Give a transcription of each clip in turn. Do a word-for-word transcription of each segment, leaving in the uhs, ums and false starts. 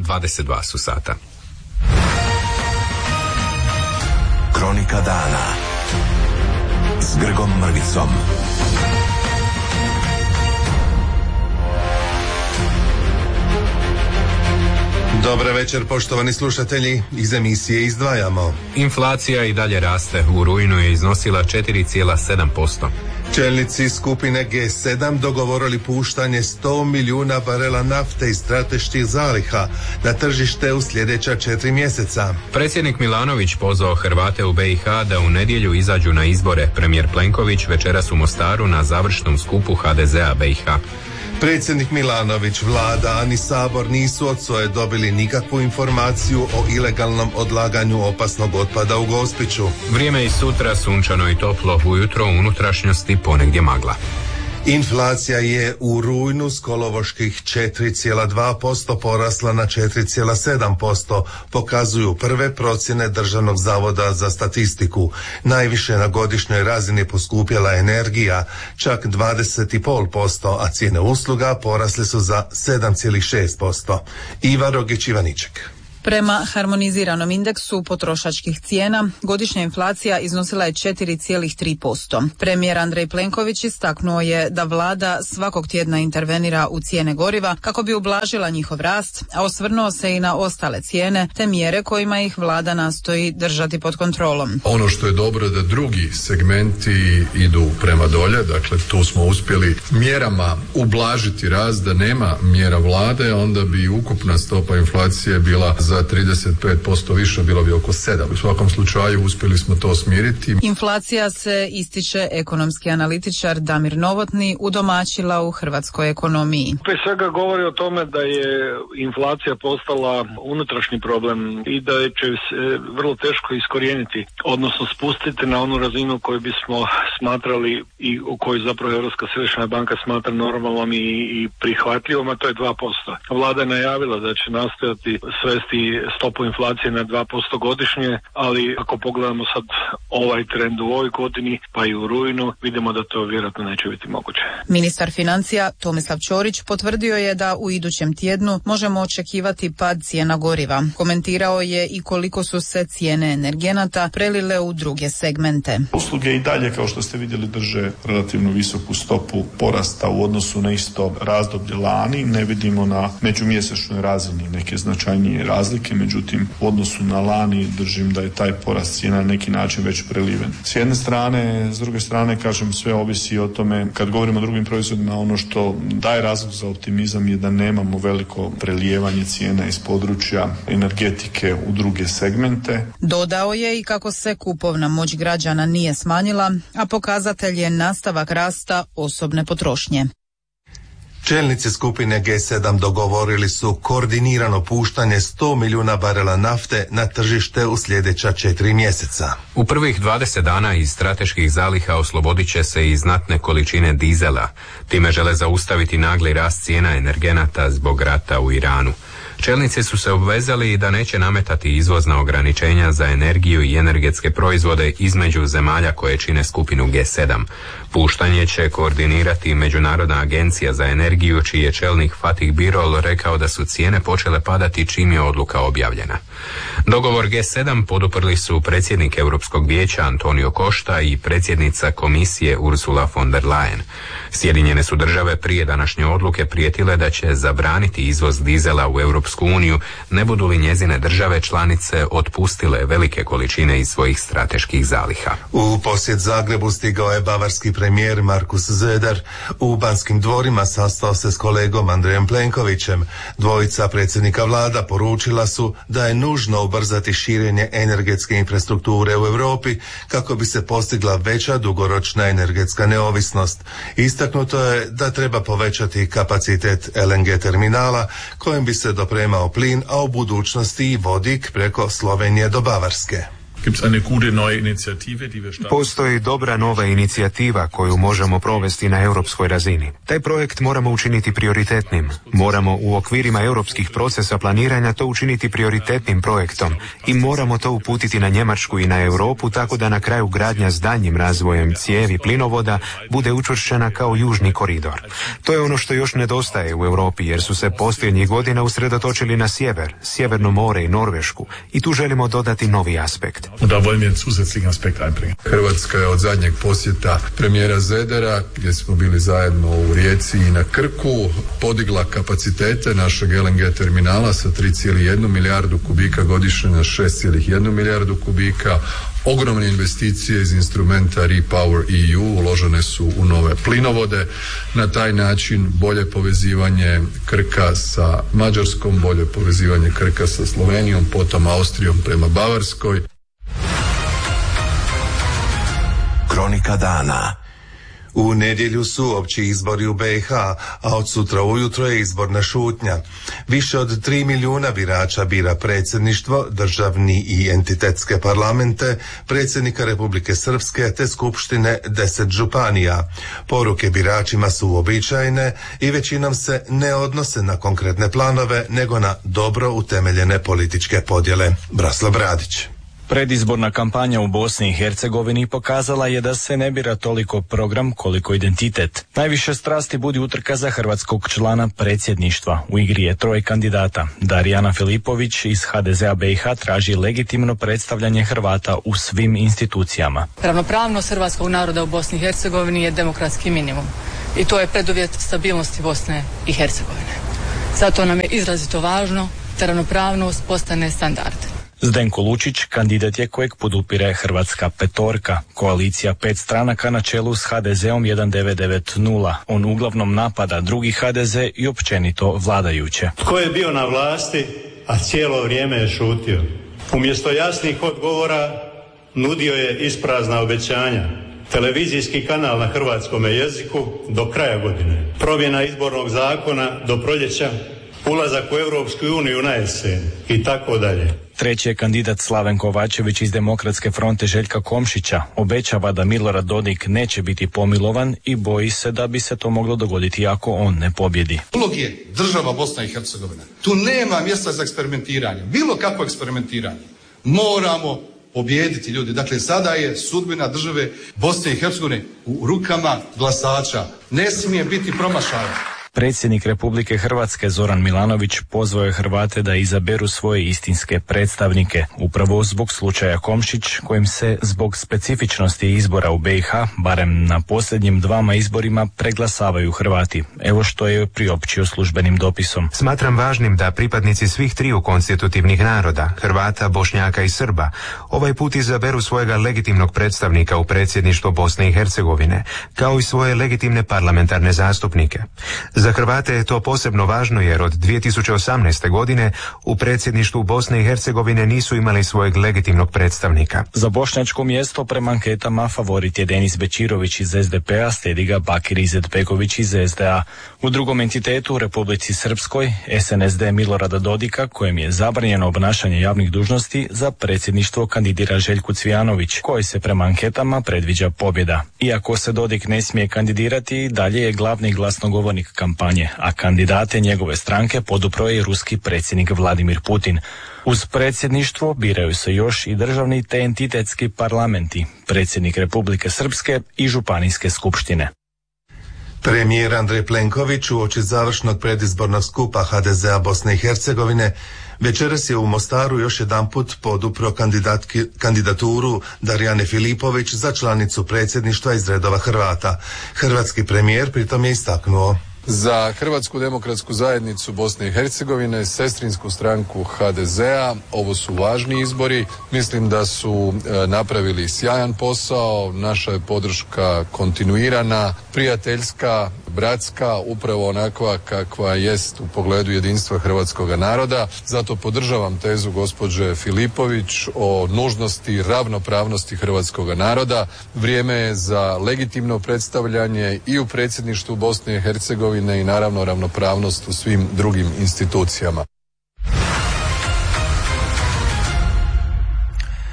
dvadeset dva su sata. Kronika dana s Grgom Mrvicom. Dobar večer, poštovani slušatelji, iz emisije izdvajamo. Inflacija i dalje raste, u rujnu je iznosila četiri zarez sedam posto. Čelnici skupine G sedam dogovorili puštanje sto milijuna barela nafte iz strateških zaliha na tržište u sljedeća četiri mjeseca. Predsjednik Milanović pozvao Hrvate u B i H da u nedjelju izađu na izbore. Premijer Plenković večeras u Mostaru na završnom skupu H D Z-a B i H. Predsjednik Milanović, vlada, a ni Sabor nisu od S O E dobili nikakvu informaciju o ilegalnom odlaganju opasnog otpada u Gospiću. Vrijeme i sutra sunčano i toplo, ujutro u unutrašnjosti ponegdje magla. Inflacija je u rujnu s kolovoških četiri zarez dva posto porasla na četiri zarez sedam posto, pokazuju prve procjene Državnog zavoda za statistiku. Najviše na godišnjoj razini poskupjela energija, čak dvadeset zarez pet posto, a cijene usluga porasle su za sedam zarez šest posto. Iva Rogić-Ivaniček. Prema harmoniziranom indeksu potrošačkih cijena, godišnja inflacija iznosila je četiri zarez tri posto. Premijer Andrej Plenković istaknuo je da vlada svakog tjedna intervenira u cijene goriva kako bi ublažila njihov rast, a osvrnuo se i na ostale cijene te mjere kojima ih vlada nastoji držati pod kontrolom. Ono što je dobro da drugi segmenti idu prema dolje, dakle tu smo uspjeli mjerama ublažiti rast, da nema mjera vlade, onda bi ukupna stopa inflacije bila za trideset pet posto više, bilo bi oko sedam. U svakom slučaju uspjeli smo to smiriti. Inflacija se, ističe ekonomski analitičar Damir Novotni, udomaćila u hrvatskoj ekonomiji. Prije svega govori o tome da je inflacija postala unutrašnji problem i da će se vrlo teško iskorijeniti, odnosno spustiti na onu razinu koju bismo smatrali i u kojoj zapravo Europska središnja banka smatra normalnom i, i prihvatljivom, a to je dva posto. Vlada je najavila da će nastojati svesti stopu inflacije na dva posto godišnje, ali ako pogledamo sad ovaj trend u ovoj godini, pa i u rujnu, vidimo da to vjerojatno neće biti moguće. Ministar financija Tomislav Ćorić potvrdio je da u idućem tjednu možemo očekivati pad cijena goriva. Komentirao je i koliko su se cijene energenata prelile u druge segmente. Usluge i dalje, kao što ste vidjeli, drže relativno visoku stopu porasta u odnosu na isto razdoblje lani. Ne vidimo na međumjesečnoj razini neke značajnije razlike, međutim u odnosu na lani držim da je taj porast cijena na neki način već preliven. S jedne strane, s druge strane, kažem, sve ovisi o tome, kad govorimo o drugim proizvodima, ono što daje razlog za optimizam je da nemamo veliko prelijevanje cijena iz područja energetike u druge segmente. Dodao je i kako se kupovna moć građana nije smanjila, a pokazatelj je nastavak rasta osobne potrošnje. Čelnici skupine G sedam dogovorili su koordinirano puštanje sto milijuna barela nafte na tržište u sljedeća četiri mjeseca. U prvih dvadeset dana iz strateških zaliha oslobodit će se i znatne količine dizela. Time žele zaustaviti nagli rast cijena energenata zbog rata u Iranu. Čelnici su se obvezali da neće nametati izvozna ograničenja za energiju i energetske proizvode između zemalja koje čine skupinu G sedam. Puštanje će koordinirati Međunarodna agencija za energiju, čiji je čelnik Fatih Birol rekao da su cijene počele padati čim je odluka objavljena. Dogovor G sedam poduprli su predsjednik Europskog vijeća Antonio Costa i predsjednica komisije Ursula von der Leyen. Sjedinjene su države prije današnje odluke prijetile da će zabraniti izvoz dizela u Europsku uniju, ne budu li njezine države članice otpustile velike količine iz svojih strateških zaliha. U posjet Zagrebu stigao je bavarski premijer Markus Söder. U Banskim dvorima sastao se s kolegom Andrejem Plenkovićem. Dvojica predsjednika vlada poručila su da je nužno ubrzati širenje energetske infrastrukture u Europi kako bi se postigla veća dugoročna energetska neovisnost. Istaknuto je da treba povećati kapacitet L N G terminala kojim bi se dopremao plin, a u budućnosti i vodik preko Slovenije do Bavarske. Postoji dobra nova inicijativa koju možemo provesti na europskoj razini. Taj projekt moramo učiniti prioritetnim. Moramo u okvirima europskih procesa planiranja to učiniti prioritetnim projektom i moramo to uputiti na Njemačku i na Europu tako da na kraju gradnja s daljnjim razvojem cijevi plinovoda bude učvršćena kao južni koridor. To je ono što još nedostaje u Europi jer su se posljednjih godina usredotočili na sjever, Sjeverno more i Norvešku i tu želimo dodati novi aspekt. Hrvatska je od zadnjeg posjeta premijera Zedera, gdje smo bili zajedno u Rijeci i na Krku, podigla kapacitete našeg L N G terminala sa tri zarez jedna milijardu kubika godišnje na šest zarez jedna milijardu kubika. Ogromne investicije iz instrumenta Repower E U uložene su u nove plinovode. Na taj način bolje povezivanje Krka sa Mađarskom, bolje povezivanje Krka sa Slovenijom, potom Austrijom prema Bavarskoj. Kronika dana. U nedjelju su opći izbori u B i H, a od sutra ujutro je izborna šutnja. Više od tri milijuna birača bira predsjedništvo, državni i entitetske parlamente, predsjednika Republike Srpske te skupštine deset županija. Poruke biračima su uobičajene i većinom se ne odnose na konkretne planove, nego na dobro utemeljene političke podjele. Braslo Bradić. Predizborna kampanja u Bosni i Hercegovini pokazala je da se ne bira toliko program koliko identitet. Najviše strasti budi utrka za hrvatskog člana predsjedništva. U igri je troje kandidata. Darijana Filipović iz H D Z A B i H traži legitimno predstavljanje Hrvata u svim institucijama. Ravnopravnost hrvatskog naroda u Bosni i Hercegovini je demokratski minimum i to je preduvjet stabilnosti Bosne i Hercegovine. Zato nam je izrazito važno da ravnopravnost postane standard. Zdenko Lučić kandidat je kojeg podupire Hrvatska petorka, koalicija pet stranaka na čelu s H D Z-om devet devet nula. On uglavnom napada drugi H D Z i općenito vladajuće. Tko je bio na vlasti, a cijelo vrijeme je šutio? Umjesto jasnih odgovora nudio je isprazna obećanja. Televizijski kanal na hrvatskom jeziku do kraja godine. Promjena izbornog zakona do proljeća. Ulazak u Europsku uniju na jesen i tako dalje. Treći je kandidat Slaven Kovačević iz Demokratske fronte Željka Komšića. Obećava da Milorad Dodik neće biti pomilovan i boji se da bi se to moglo dogoditi ako on ne pobjedi. Ulog je država Bosna i Hercegovina. Tu nema mjesta za eksperimentiranje. Bilo kakvo eksperimentiranje. Moramo pobijediti ljudi. Dakle, sada je sudbina države Bosne i Hercegovine u rukama glasača. Ne smije biti promašaja. Predsjednik Republike Hrvatske Zoran Milanović pozvao je Hrvate da izaberu svoje istinske predstavnike, upravo zbog slučaja Komšić, kojim se zbog specifičnosti izbora u B i H, barem na posljednjim dvama izborima, preglasavaju Hrvati. Evo što je priopćio službenim dopisom. Smatram važnim da pripadnici svih triju konstitutivnih naroda, Hrvata, Bošnjaka i Srba, ovaj put izaberu svojega legitimnog predstavnika u predsjedništvo Bosne i Hercegovine, kao i svoje legitimne parlamentarne zastupnike. Za Hrvate je to posebno važno jer od dvije tisuće osamnaeste. godine u predsjedništvu Bosne i Hercegovine nisu imali svojeg legitimnog predstavnika. Za bošnjačko mjesto prema anketama favorit je Denis Bečirović iz S D P-a, slijedi ga Bakir Izetbegović iz S D A. U drugom entitetu u Republici Srpskoj S N S D Milorada Dodika, kojem je zabranjeno obnašanje javnih dužnosti, za predsjedništvo kandidira Željko Cvijanović, koji se prema anketama predviđa pobjeda. Iako se Dodik ne smije kandidirati, dalje je glavni glasnogovornik kampanje, a kandidate njegove stranke podupro je ruski predsjednik Vladimir Putin. Uz predsjedništvo biraju se još i državni te entitetski parlamenti, predsjednik Republike Srpske i županijske skupštine. Premijer Andrej Plenković uoči završnog predizbornog skupa H D Z A Bosne i Hercegovine večeras je u Mostaru još jedanput podupro kandidaturu Darijane Filipović za članicu predsjedništva iz redova Hrvata. Hrvatski premijer pritom je istaknuo: Za Hrvatsku demokratsku zajednicu Bosne i Hercegovine, sestrinsku stranku H D Z A, ovo su važni izbori. Mislim da su e, napravili sjajan posao, naša je podrška kontinuirana, prijateljska, bratska, upravo onakva kakva jest u pogledu jedinstva hrvatskoga naroda. Zato podržavam tezu gospođe Filipović o nužnosti ravnopravnosti hrvatskoga naroda. Vrijeme je za legitimno predstavljanje i u predsjedništvu Bosne i Hercegovine i naravno ravnopravnost u svim drugim institucijama.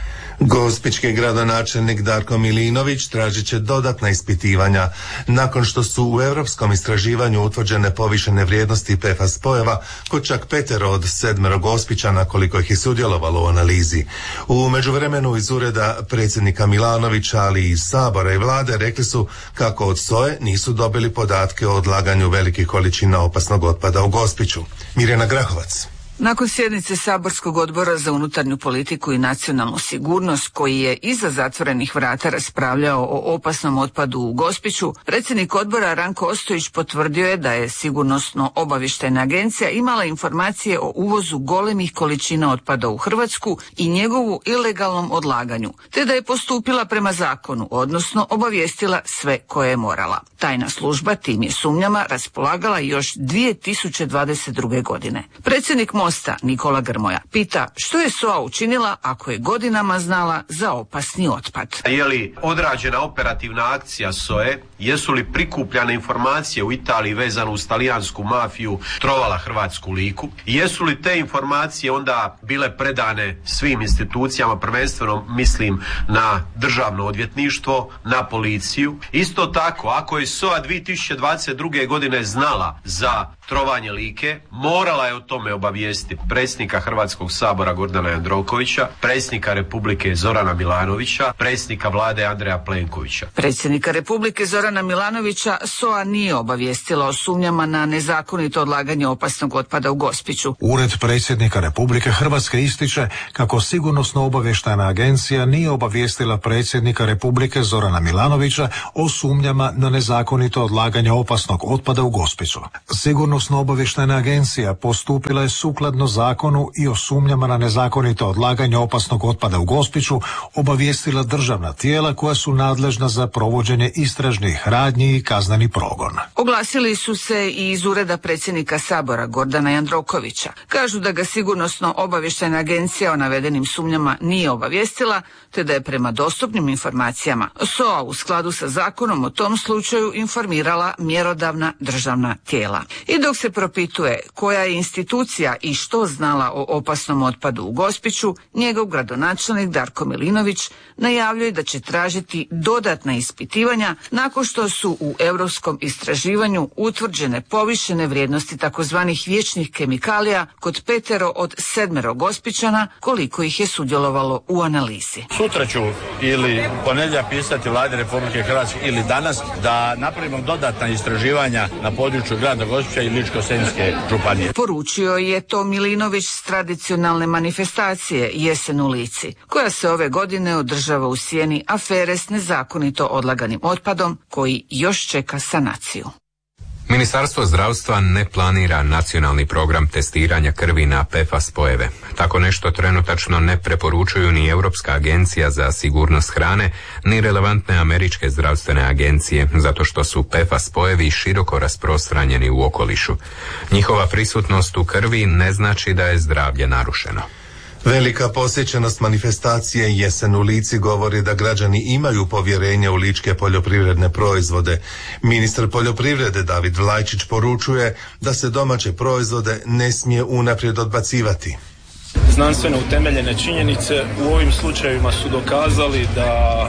Gospićki gradonačelnik Darko Milinović tražit će dodatna ispitivanja nakon što su u europskom istraživanju utvrđene povišene vrijednosti P F A S spojeva kod čak petero od sedmero Gospićana koliko ih je sudjelovalo u analizi. U međuvremenu iz ureda predsjednika Milanovića, ali i iz Sabora i vlade rekli su kako od S O E nisu dobili podatke o odlaganju velikih količina opasnog otpada u Gospiću. Mirjana Grahovac. Nakon sjednice Saborskog odbora za unutarnju politiku i nacionalnu sigurnost, koji je iza zatvorenih vrata raspravljao o opasnom otpadu u Gospiću, predsjednik odbora Ranko Ostojić potvrdio je da je Sigurnosno-obavještajna agencija imala informacije o uvozu golemih količina otpada u Hrvatsku i njegovu ilegalnom odlaganju, te da je postupila prema zakonu, odnosno obavijestila sve koje je morala. Tajna služba tim je sumnjama raspolagala još dvije tisuće dvadeset druge. godine. Predsjednik Mosta Nikola Grmoja pita što je S O A učinila ako je godinama znala za opasni otpad. Je li odrađena operativna akcija S O E, jesu li prikupljane informacije u Italiji vezano uz talijansku mafiju trovala hrvatsku Liku, jesu li te informacije onda bile predane svim institucijama, prvenstveno mislim na državno odvjetništvo, na policiju. Isto tako, ako je S O A dvije tisuće dvadeset druge. godine znala za trovanje Like, morala je o tome obavijestiti predsjednika Hrvatskog sabora Gordana Jandrokovića, predsjednika Republike Zorana Milanovića, predsjednika vlade Andreja Plenkovića. Predsjednika Republike Zorana Milanovića S O A nije obavijestila o sumnjama na nezakonito odlaganje opasnog otpada u Gospiću. Ured predsjednika Republike Hrvatske ističe kako Sigurnosno-obavještajna agencija nije obavijestila predsjednika Republike Zorana Milanovića o sumnjama na nezakonito odlaganje opasnog otpada u Gospiću. Sigurnosno-obavještajna agencija postupila je sukladno zakonu i o sumnjama na nezakonito odlaganje opasnog otpada u Gospiću obavijestila državna tijela koja su nadležna za provođenje istražnih radnji i kazneni progon. Oglasili su se i iz ureda predsjednika Sabora Gordana Jandrokovića. Kažu da ga Sigurnosno-obavještajna agencija o navedenim sumnjama nije obavijestila, te da je prema dostupnim informacijama S O A u skladu sa zakonom o tom slučaju informirala mjerodavna državna tijela. I dok se propituje koja je institucija i što znala o opasnom otpadu u Gospiću, njegov gradonačelnik Darko Milinović najavljuje da će tražiti dodatna ispitivanja nakon što su u europskom istraživanju utvrđene povišene vrijednosti takozvanih vječnih kemikalija kod petero od sedmero Gospićana koliko ih je sudjelovalo u analizi. Sutra ću ili ponedjeljak pisati Vladi Republike Hrvatske ili danas da napravimo dodatna istraživanja na području grada Gospića i Ličko-senjske županije. Poručio je to Milinović s tradicionalne manifestacije Jesen u Lici, koja se ove godine održava u sjeni afere s nezakonito odlaganim otpadom koji još čeka sanaciju. Ministarstvo zdravstva ne planira nacionalni program testiranja krvi na P F A S spojeve. Tako nešto trenutačno ne preporučuju ni Europska agencija za sigurnost hrane, ni relevantne američke zdravstvene agencije, zato što su P F A S spojevi široko rasprostranjeni u okolišu. Njihova prisutnost u krvi ne znači da je zdravlje narušeno. Velika posjećenost manifestacije Jesen u Lici govori da građani imaju povjerenje u ličke poljoprivredne proizvode. Ministar poljoprivrede David Vlajčić poručuje da se domaće proizvode ne smije unaprijed odbacivati. Znanstveno utemeljene činjenice u ovim slučajevima su dokazali da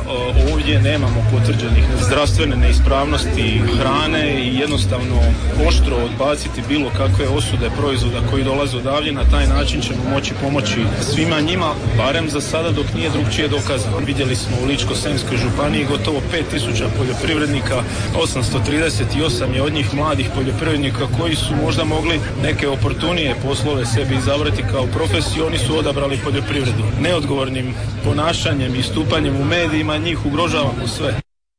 ovdje nemamo potvrđenih zdravstvene neispravnosti hrane i jednostavno oštro odbaciti bilo kakve osude proizvoda koji dolaze odavlje. Na taj način ćemo moći pomoći svima njima, barem za sada dok nije drugčije dokazano. Vidjeli smo u Ličko-senjskoj županiji gotovo pet tisuća poljoprivrednika, osamsto trideset osam je od njih mladih poljoprivrednika koji su možda mogli neke oportunije poslove sebi izabrati kao profesiju. Oni su odabrali poljoprivredu. Neodgovornim ponašanjem i stupanjem u medijima njih ugrožavamo sve.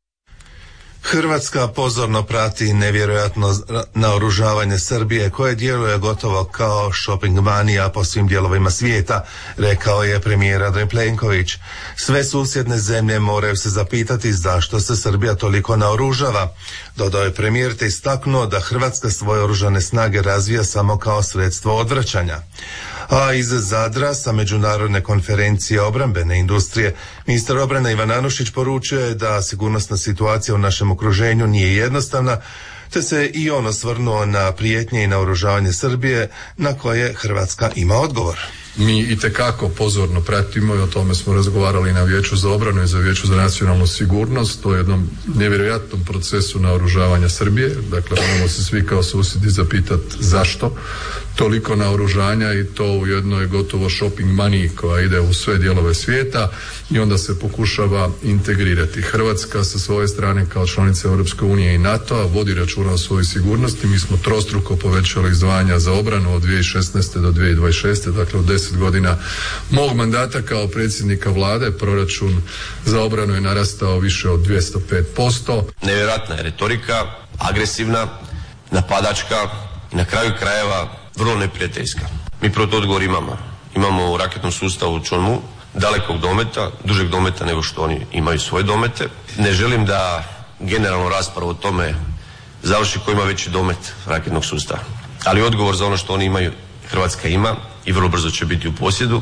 Hrvatska pozorno prati nevjerojatno naoružavanje Srbije koje djeluje gotovo kao shopping manija po svim dijelovima svijeta, rekao je premijer Andrej Plenković. Sve susjedne zemlje moraju se zapitati zašto se Srbija toliko naoružava. Dodao je premijer te istaknuo da Hrvatska svoje oružane snage razvija samo kao sredstvo odvraćanja. A iz Zadra sa međunarodne konferencije obrambene industrije ministar obrane Ivan Anušić poručio je da sigurnosna situacija u našem okruženju nije jednostavna, te se i on osvrnuo na prijetnje i naoružavanje Srbije na koje Hrvatska ima odgovor. mi itekako pozorno pratimo i o tome smo razgovarali na Vijeću za obranu i za Vijeću za nacionalnu sigurnost, o jednom nevjerojatnom procesu naoružavanja Srbije. Dakle, moramo se svi kao susjedi zapitati zašto toliko naoružanja i to u jednoj gotovo shopping money koja ide u sve dijelove svijeta i onda se pokušava integrirati. Hrvatska sa svoje strane kao članica Europske unije i NATO-a vodi računa o svojoj sigurnosti. Mi smo trostruko povećali izdvajanja za obranu od dvije tisuće šesnaeste do dvije tisuće dvadeset šeste. Dakle, u deset godina mog mandata kao predsjednika vlade proračun za obranu je narastao više od dvjesto pet posto. Nevjerojatna je retorika, agresivna, napadačka i na kraju krajeva vrlo neprijateljska. Mi protuodgovor imamo. Imamo u raketnom sustavu Chonmu dalekog dometa, dužeg dometa nego što oni imaju svoje domete. Ne želim da generalno raspravu o tome završi ko ima veći domet raketnog sustava. Ali odgovor za ono što oni imaju Hrvatska ima i vrlo brzo će biti u posjedu.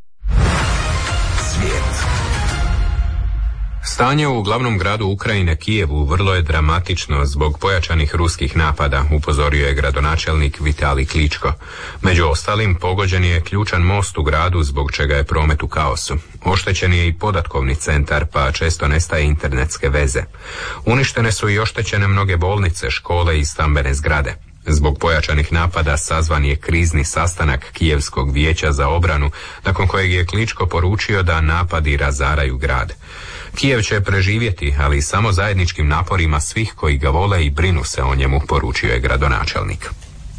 Stanje u glavnom gradu Ukrajine, Kijevu, vrlo je dramatično zbog pojačanih ruskih napada, upozorio je gradonačelnik Vitali Kličko. Među ostalim, pogođen je ključan most u gradu, zbog čega je promet u kaosu. Oštećen je i podatkovni centar, pa često nestaje internetske veze. Uništene su i oštećene mnoge bolnice, škole i stambene zgrade. Zbog pojačanih napada sazvan je krizni sastanak Kijevskog vijeća za obranu, nakon kojeg je Kličko poručio da napadi razaraju grad. Kijev će preživjeti, ali samo zajedničkim naporima svih koji ga vole i brinu se o njemu, poručio je gradonačelnik.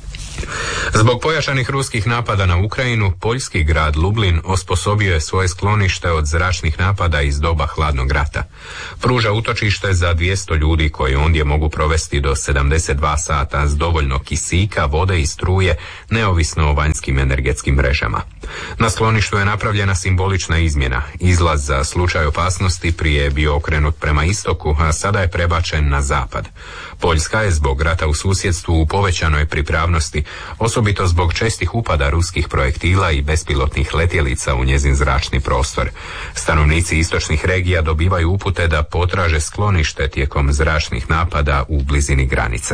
Zbog pojačanih ruskih napada na Ukrajinu, poljski grad Lublin osposobio je svoje sklonište od zračnih napada iz doba hladnog rata. Pruža utočište za dvjesto ljudi koji ondje mogu provesti do sedamdeset dva sata s dovoljno kisika, vode i struje, neovisno o vanjskim energetskim mrežama. Na skloništu je napravljena simbolična izmjena. Izlaz za slučaj opasnosti prije je bio okrenut prema istoku, a sada je prebačen na zapad. Poljska je zbog rata u susjedstvu u povećanoj pripravnosti, osobito zbog čestih upada ruskih projektila i bespilotnih letjelica u njezin zračni prostor. Stanovnici istočnih regija dobivaju upute da potraže sklonište tijekom zračnih napada u blizini granice.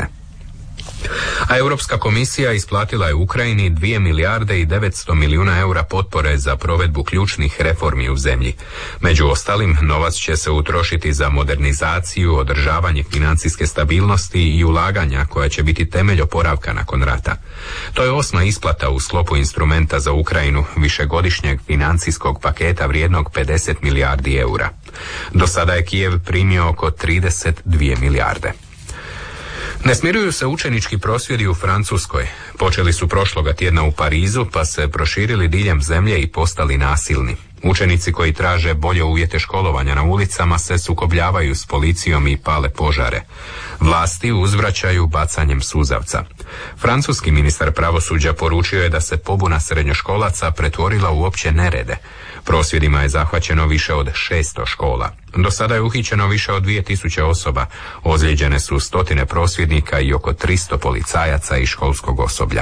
A Europska komisija isplatila je Ukrajini dvije milijarde i devetsto milijuna eura potpore za provedbu ključnih reformi u zemlji. Među ostalim, novac će se utrošiti za modernizaciju, održavanje financijske stabilnosti i ulaganja koja će biti temelj oporavka nakon rata. To je osma isplata u sklopu instrumenta za Ukrajinu, višegodišnjeg financijskog paketa vrijednog pedeset milijardi eura. Do sada je Kijev primio oko trideset dvije milijarde. Ne smiruju se učenički prosvjedi u Francuskoj. Počeli su prošloga tjedna u Parizu, pa se proširili diljem zemlje i postali nasilni. Učenici koji traže bolje uvjete školovanja na ulicama se sukobljavaju s policijom i pale požare. Vlasti uzvraćaju bacanjem suzavca. Francuski ministar pravosuđa poručio je da se pobuna srednjoškolaca pretvorila u opće nerede. Prosvjedima je zahvaćeno više od šesto škola. Do sada je uhićeno više od dvije tisuće osoba, ozlijeđene su stotine prosvjednika i oko tristo policajaca i školskog osoblja.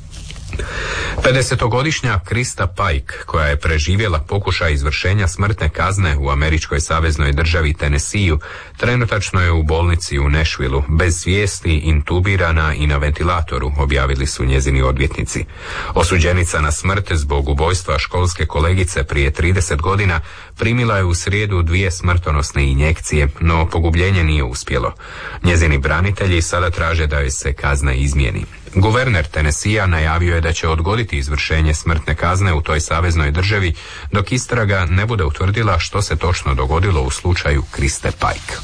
pedesetogodišnja Krista Pike, koja je preživjela pokušaj izvršenja smrtne kazne u američkoj saveznoj državi Tennesseeu, trenutačno je u bolnici u Nashvilleu, bez svijesti, intubirana i na ventilatoru, objavili su njezini odvjetnici. Osuđenica na smrt zbog ubojstva školske kolegice prije trideset godina primila je u srijedu dvije smrtonosne injekcije, no pogubljenje nije uspjelo. Njezini branitelji sada traže da joj se kazna izmijeni. Guverner Tennesseea najavio je da će odgoditi izvršenje smrtne kazne u toj saveznoj državi dok istraga ne bude utvrdila što se točno dogodilo u slučaju Kriste Pike.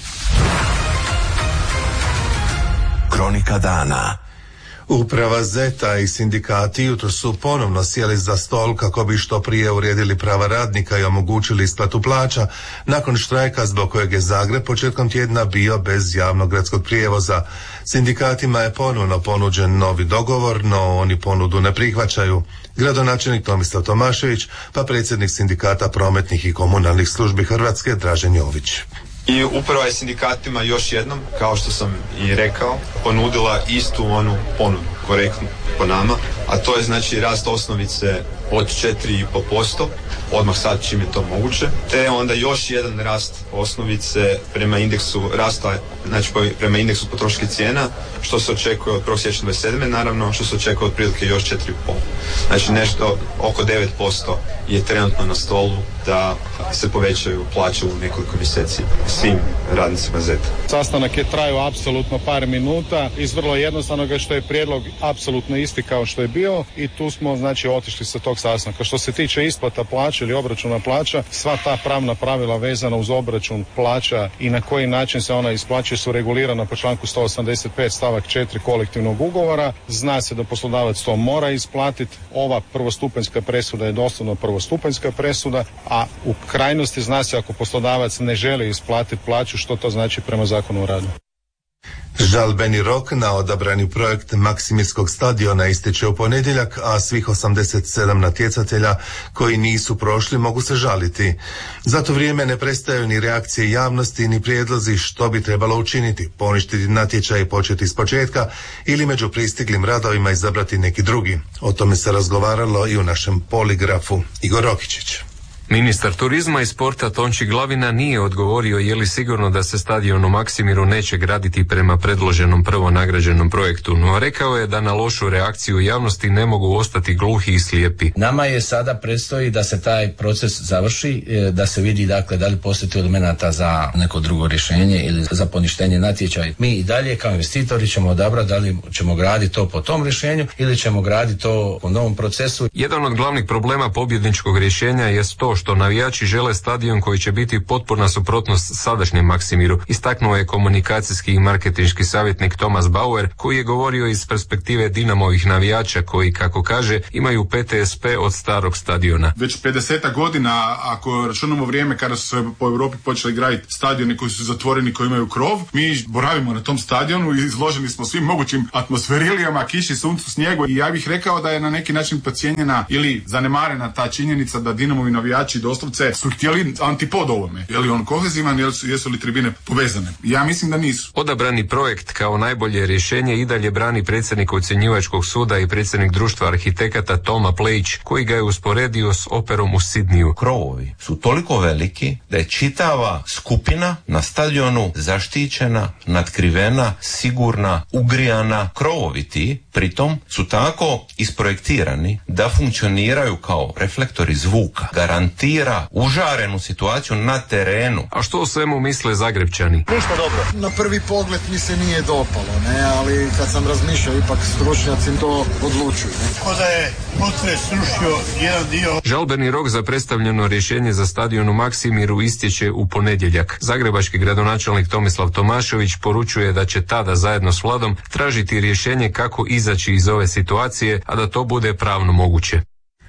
Kronika dana. Uprava Zeta i sindikati jutro su ponovno sjeli za stol kako bi što prije uredili prava radnika i omogućili isplatu plaća nakon štrajka zbog kojeg je Zagreb početkom tjedna bio bez javnog gradskog prijevoza. Sindikatima je ponovno ponuđen novi dogovor, no oni ponudu ne prihvaćaju. Gradonačelnik Tomislav Tomašević, pa predsjednik sindikata prometnih i komunalnih službi Hrvatske Dražen Jović. I uprava je sindikatima još jednom, kao što sam i rekao, ponudila istu onu ponudu, korektnu po nama, a to je znači rast osnovice od četiri i pol posto, odmah sad čim je to moguće, te onda još jedan rast osnovice prema indeksu rasta, znači prema indeksu potrošačkih cijena, što se očekuje od prvog siječnja dvadeset sedme naravno, što se očekuje otprilike još četiri i pol. Znači nešto oko devet posto je trenutno na stolu da se povećaju plaće u nekoliko mjeseci svim radnicima zeta. Sastanak je trajao apsolutno par minuta iz vrlo jednostavnog što je prijedlog apsolutno isti kao što je bio i tu smo znači otišli sa tog sastanka. Što se tiče isplata plaća ili obračuna plaća, sva ta pravna pravila vezana uz obračun plaća i na koji način se ona isplaćuje su regulirana po članku sto osamdeset pet stavak četiri kolektivnog ugovora. Zna se da poslodavac to mora isplatiti. Ova prvostupanjska presuda je doslovno prvostupanjska presuda, a u krajnosti zna se ako poslodavac ne želi isplatiti plaću, što to znači prema Zakonu o radu. Žalbeni rok na odabrani projekt Maksimirskog stadiona ističe u ponedjeljak, a svih osamdeset sedam natjecatelja koji nisu prošli mogu se žaliti. Za to vrijeme ne prestaju ni reakcije javnosti ni prijedlozi što bi trebalo učiniti, poništiti natječaj i početi s početka ili među pristiglim radovima izabrati neki drugi. O tome se razgovaralo i u našem poligrafu. Igor Rokičić. Ministar turizma i sporta Tonči Glavina nije odgovorio je li sigurno da se stadion u Maksimiru neće graditi prema predloženom prvo nagrađenom projektu, no rekao je da na lošu reakciju javnosti ne mogu ostati gluhi i slijepi. Nama je sada predstoji da se taj proces završi, da se vidi dakle da li postoji elemenata za neko drugo rješenje ili za poništenje natječaja. Mi i dalje kao investitori ćemo odabrati da li ćemo graditi to po tom rješenju ili ćemo graditi to po novom procesu. Jedan od glavnih problema pobjedničkog rješenja je to što navijači žele stadion koji će biti potpuna suprotnost sadašnjem Maksimiru, istaknuo je komunikacijski i marketinški savjetnik Thomas Bauer, koji je govorio iz perspektive Dinamovih navijača koji, kako kaže, imaju P T S P od starog stadiona. Već pedeset godina, ako računamo vrijeme kada su se po Europi počeli graditi stadioni koji su zatvoreni, koji imaju krov, mi boravimo na tom stadionu i izloženi smo svim mogućim atmosferilijama, kiši, suncu, snijegu i ja bih rekao da je na neki način podcijenjena ili zanemarena ta činjenica da Dinamovi navijači doslovce su htjeli antipod ovome. Je li on kohezivan, jesu, jesu li tribine povezane? Ja mislim da nisu. Odabrani projekt kao najbolje rješenje i dalje brani predsjednik ocjenjivačkog suda i predsjednik društva arhitekata Toma Plejić, koji ga je usporedio s operom u Sidniju. Krovovi su toliko veliki da je čitava skupina na stadionu zaštićena, natkrivena, sigurna, ugrijana. Krovovi ti, pritom, su tako isprojektirani da funkcioniraju kao reflektori zvuka. Garantira užarenu situaciju na terenu. A što o svemu misle Zagrebčani? Ništa dobro. Na prvi pogled mi se nije dopalo, ne, ali kad sam razmišljao, ipak stručnjaci to odlučuju. Ko da je potres srušio jedan dio. Žalbeni rok za predstavljeno rješenje za stadion u Maksimiru istječe u ponedjeljak. Zagrebački gradonačelnik Tomislav Tomašević poručuje da će tada zajedno s vladom tražiti rješenje kako izaći iz ove situacije, a da to bude pravno moguće.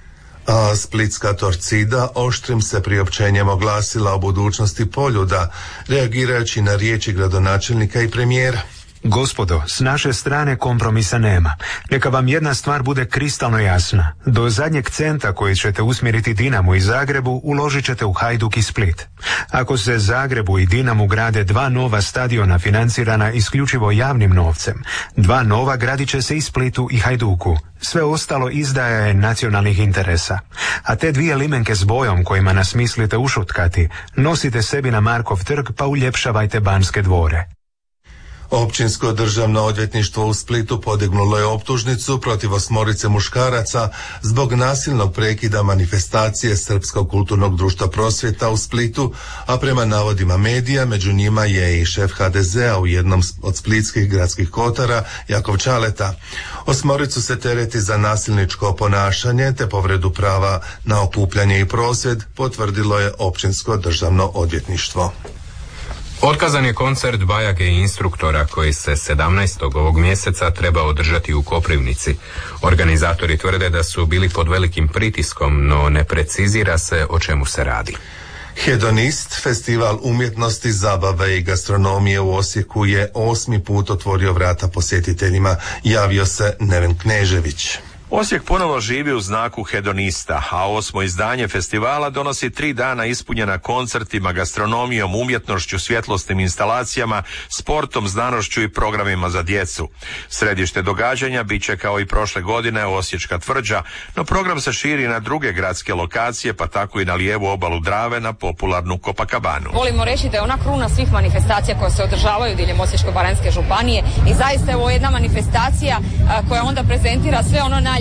A splitska Torcida oštrim se priopćenjem oglasila o budućnosti Poljuda, reagirajući na riječi gradonačelnika i premijera. Gospodo, s naše strane kompromisa nema. Neka vam jedna stvar bude kristalno jasna. Do zadnjeg centa koji ćete usmjeriti Dinamu i Zagrebu uložit ćete u Hajduk i Split. Ako se Zagrebu i Dinamu grade dva nova stadiona financirana isključivo javnim novcem, dva nova gradit će se i Splitu i Hajduku. Sve ostalo izdaja je nacionalnih interesa. A te dvije limenke s bojom kojima nas mislite ušutkati, nosite sebi na Markov trg pa uljepšavajte Banske dvore. Općinsko državno odvjetništvo u Splitu podignulo je optužnicu protiv osmorice muškaraca zbog nasilnog prekida manifestacije Srpskog kulturnog društva Prosvjeta u Splitu, a prema navodima medija među njima je i šef ha de zea u jednom od splitskih gradskih kotara, Jakov Čaleta. Osmoricu se tereti za nasilničko ponašanje te povredu prava na okupljanje i prosvjed, potvrdilo je Općinsko državno odvjetništvo. Otkazan je koncert Bajage i instruktora koji se sedamnaestog ovog mjeseca treba održati u Koprivnici. Organizatori tvrde da su bili pod velikim pritiskom, no ne precizira se o čemu se radi. Hedonist, festival umjetnosti, zabave i gastronomije u Osijeku je osmi put otvorio vrata posjetiteljima, javio se Neven Knežević. Osijek ponovo živi u znaku hedonista, a osmo izdanje festivala donosi tri dana ispunjena koncertima, gastronomijom, umjetnošću, svjetlosnim instalacijama, sportom, znanošću i programima za djecu. Središte događanja bit će kao i prošle godine Osječka tvrđa, no program se širi na druge gradske lokacije, pa tako i na lijevu obalu Drave na popularnu Copacabanu. Volimo reći da je ona kruna svih manifestacija koje se održavaju diljem Osječko-baranjske županije i zaista je ovo jedna manifestacija a, koja onda prezentira sve ono najljepše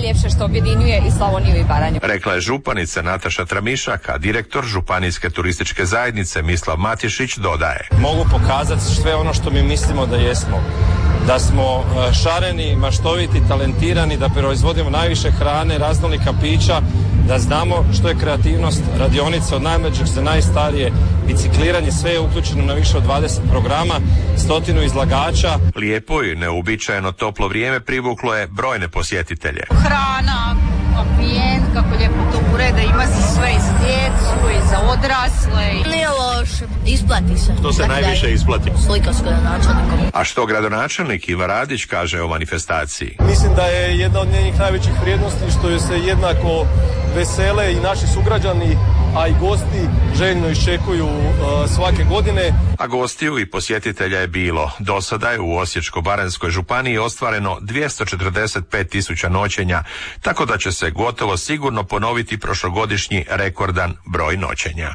najljepše što objedinjuje i Slavoniju i Baranju. Rekla je županica Nataša Tramišak, a direktor Županijske turističke zajednice Mislav Matišić dodaje. Mogu pokazati sve ono što mi mislimo da jesmo. Da smo šareni, maštoviti, talentirani, da proizvodimo najviše hrane, raznolika pića, da znamo što je kreativnost, radionice od najmlađih za najstarije, bicikliranje, sve je uključeno na više od dvadeset programa, stotinu izlagača. Lijepo i neuobičajeno toplo vrijeme privuklo je brojne posjetitelje. Hrana, ambijent, kako lijepo to urede, ima se sve i za djecu i za odrasle. Nije loše, isplati se. Što se dakle, najviše isplati? Slika s gradonačelnikom. A što gradonačelnik Ivan Radić kaže o manifestaciji? Mislim da je jedna od njenih najvećih vrijednosti što je se jednako vesele i naši sugrađani, a i gosti željno iščekuju uh, svake godine. A gostiju i posjetitelja je bilo. Do sada je u Osječko-baranjskoj županiji ostvareno dvjesto četrdeset pet tisuća noćenja, tako da će se gotovo sigurno ponoviti prošlogodišnji rekordan broj noćenja.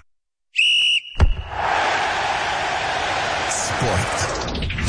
Sport.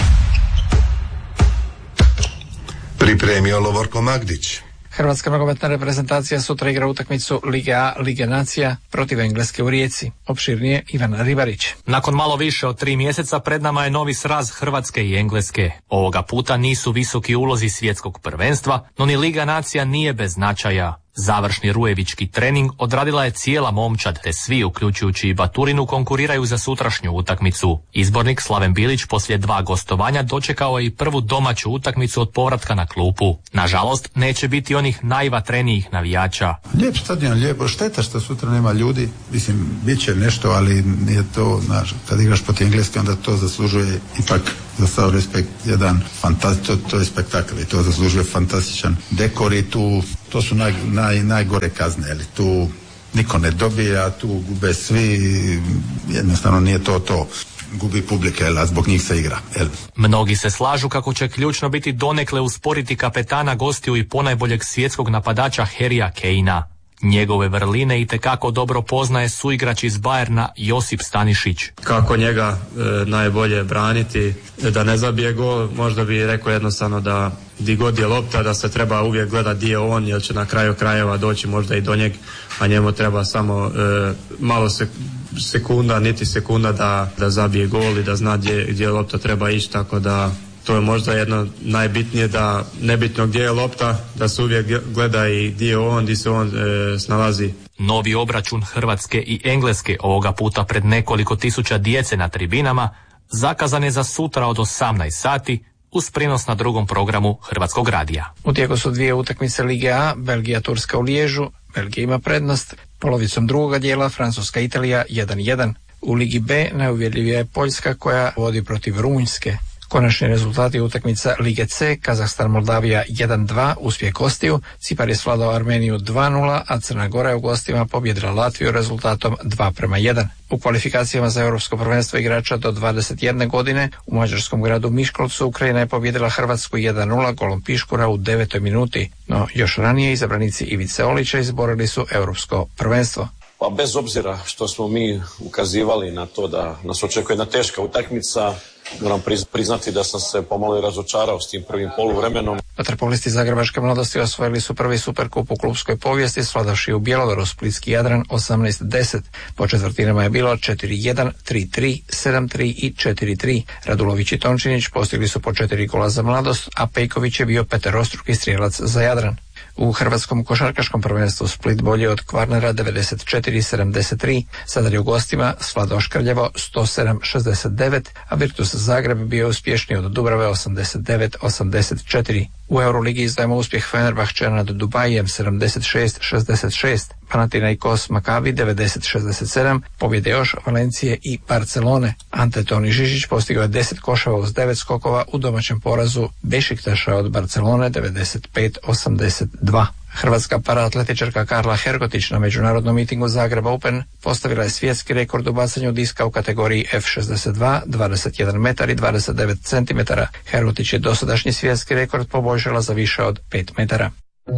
Pripremio Lovorko Magdić. Hrvatska nogometna reprezentacija sutra igra utakmicu Lige A, Lige nacija protiv Engleske u Rijeci. Opširnije Ivan Ribarić. Nakon malo više od tri mjeseca pred nama je novi sraz Hrvatske i Engleske. Ovoga puta nisu visoki ulozi svjetskog prvenstva, no ni Liga nacija nije bez značaja. Završni rujevički trening odradila je cijela momčad, te svi, uključujući i Baturinu, konkuriraju za sutrašnju utakmicu. Izbornik Slaven Bilić poslije dva gostovanja dočekao je i prvu domaću utakmicu od povratka na klupu. Nažalost, neće biti onih najvatrenijih navijača. Lijep stadion, lijepo, šteta što sutra nema ljudi. Mislim, bit će nešto, ali nije to, znaš, kad igraš protiv Engleske, onda to zaslužuje ipak za sav respekt jedan fantastičan, to, to je spektakl i to zaslužuje fantastičan dekor i tu, to su naj, naj, najgore kazne, ali tu niko ne dobije, a tu gube svi, jednostavno nije to to. Gubi publike, a zbog njih se igra. El. Mnogi se slažu kako će ključno biti donekle usporiti kapetana gostiju i ponajboljeg svjetskog napadača Harrya Kanea. Njegove vrline itekako dobro poznaje suigrač iz Bayerna Josip Stanišić. Kako njega e, najbolje braniti, da ne zabije gol, možda bi rekao jednostavno da di god je lopta, da se treba uvijek gledati di je on, jer će na kraju krajeva doći možda i do njeg, a njemu treba samo e, malo se, sekunda, niti sekunda da, da zabije gol i da zna gdje, gdje lopta treba ići, tako da to je možda jedno najbitnije, da nebitno gdje je lopta, da se uvijek gleda i gdje je on, gdje se on e, snalazi. Novi obračun Hrvatske i Engleske, ovoga puta pred nekoliko tisuća djece na tribinama, zakazan je za sutra od osamnaest sati uz prijenos na drugom programu Hrvatskog radija. U tijeku su dvije utakmice Lige A, Belgija Turska u Liježu, Belgija ima prednost, polovicom drugoga dijela Francuska Italija jedan jedan. U Ligi B najuvjerljivija je Poljska koja vodi protiv Rumunjske. Konačni rezultati utakmica Lige C, Kazahstan Moldavija jedan dva, uspjeh gostiju, Cipar je svladao Armeniju dva nula, a Crna Gora je u gostima pobjedila Latviju rezultatom dva prema jedan. U kvalifikacijama za europsko prvenstvo igrača do dvadeset jedne godine u mađarskom gradu Miškolcu Ukrajina je pobjedila Hrvatsku jedan nula golom Piškura u devetoj minuti, no još ranije izabranici Ivice Olića izborili su europsko prvenstvo. Pa bez obzira što smo mi ukazivali na to da nas očekuje jedna teška utakmica, moram priznati da sam se pomalo razočarao s tim prvim poluvremenom. Vaterpolisti Zagrebačke mladosti osvojili su prvi superkup u klubskoj povijesti, svladavši u Bjelovaru Splitski Jadran osamnaest deset. Po četvrtinama je bilo četiri jedan, tri tri, sedam tri i četiri tri. Radulović i Tončinić postigli su po četiri gola za Mladost, a Pejković je bio peterostruki strijelac za Jadran. U hrvatskom košarkaškom prvenstvu Split bolje od Kvarnera devedeset četiri sedamdeset tri, Zadar je u gostima svladao Škrljevo sto sedam šezdeset devet, a Virtus Zagreb bio uspješniji od Dubrave osamdeset devet osamdeset četiri. U Euroligi izdajemo uspjeh Fenerbahčea nad Dubajem sedamdeset šest šezdeset šest, Panathinaikos Makabi devedeset šezdeset sedam, pobjede još Valencije i Barcelone. Ante Toni Žižić postigao je deset koševa uz devet skokova u domaćem porazu Bešiktaša od Barcelone devedeset pet osamdeset dva. Hrvatska paraatletičarka Karla Hergotić na međunarodnom mitingu Zagreb Open postavila je svjetski rekord u bacanju diska u kategoriji F šezdeset dva, dvadeset jedan metar i dvadeset devet centimetara. Hergotić je dosadašnji svjetski rekord poboljšala za više od pet metara.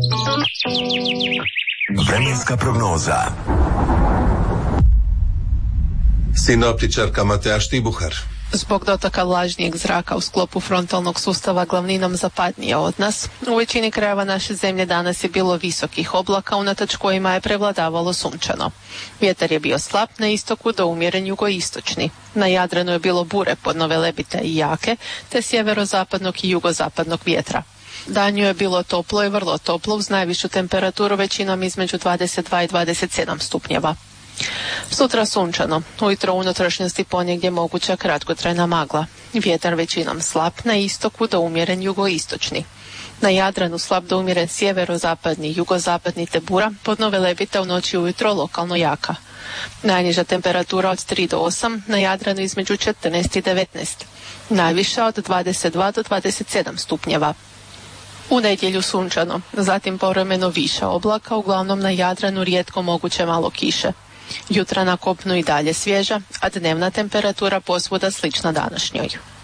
Vremenska prognoza. Sinoptičarka Matea Štibuhar. Zbog dotoka vlažnijeg zraka u sklopu frontalnog sustava glavninom zapadnije od nas, u većini krajeva naše zemlje danas je bilo visokih oblaka unatoč kojima je prevladavalo sunčano. Vjetar je bio slab na istoku do umjeren jugoistočni. Na Jadranu je bilo bure podno velebite i jake, te sjeverozapadnog i jugozapadnog vjetra. Danju je bilo toplo i vrlo toplo uz najvišu temperaturu većinom između dvadeset dva i dvadeset sedam stupnjeva. Sutra sunčano, ujutro u unutrašnjosti ponegdje moguća kratkotrajna magla. Vjetar većinom slab na istoku do umjeren jugoistočni. Na Jadranu slab do umjeren sjeverozapadni, jugozapadni te bura, podno velebita u noći ujutro lokalno jaka. Najniža temperatura od tri do osam, na Jadranu između četrnaest i devetnaest. Najviša od dvadeset dva do dvadeset sedam stupnjeva. U nedjelju sunčano, zatim povremeno viša oblaka, uglavnom na Jadranu rijetko moguće malo kiše. Jutra na kopnu i dalje svježa, a dnevna temperatura posvuda slična današnjoj.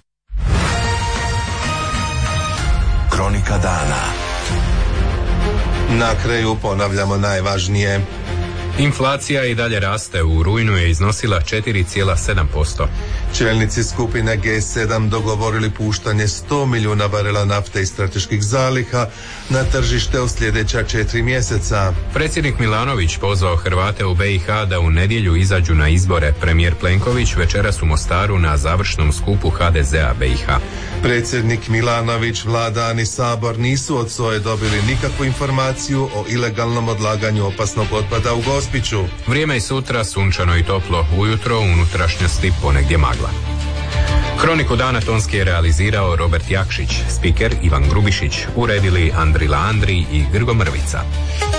Kronika dana. Na kraju ponavljamo najvažnije. Inflacija i dalje raste, u rujnu je iznosila četiri zarez sedam posto. Čelnici skupine G sedam dogovorili puštanje sto milijuna barela nafte iz strateških zaliha na tržište u sljedeća četiri mjeseca. Predsjednik Milanović pozvao Hrvate u B i H da u nedjelju izađu na izbore. Premijer Plenković večeras u Mostaru na završnom skupu H D Z-a B i H. Predsjednik Milanović, vlada ni Sabor nisu od S O E dobili nikakvu informaciju o ilegalnom odlaganju opasnog otpada u Gospiću. Vrijeme i sutra sunčano i toplo, ujutro u unutrašnjosti ponegdje magla. Kroniku dana tonski je realizirao Robert Jakšić, spiker Ivan Grubišić, uredili Andrila Andri i Grgo Mrvica.